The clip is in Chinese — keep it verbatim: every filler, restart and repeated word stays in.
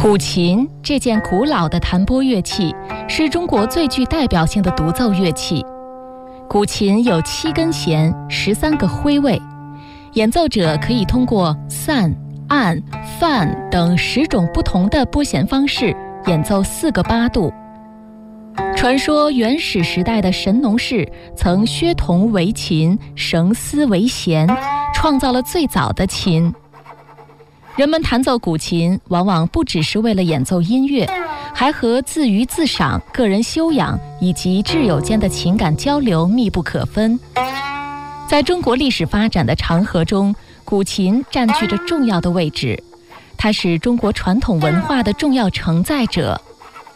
古琴这件古老的弹拨乐器是中国最具代表性的独奏乐器。古琴有七根弦、十三个徽位，演奏者可以通过散、按、泛等十种不同的拨弦方式演奏四个八度。传说原始时代的神农氏曾削铜为琴，绳丝为弦，创造了最早的琴。人们弹奏古琴往往不只是为了演奏音乐，还和自娱自赏、个人修养以及挚友间的情感交流密不可分。在中国历史发展的长河中，古琴占据着重要的位置，它是中国传统文化的重要承载者。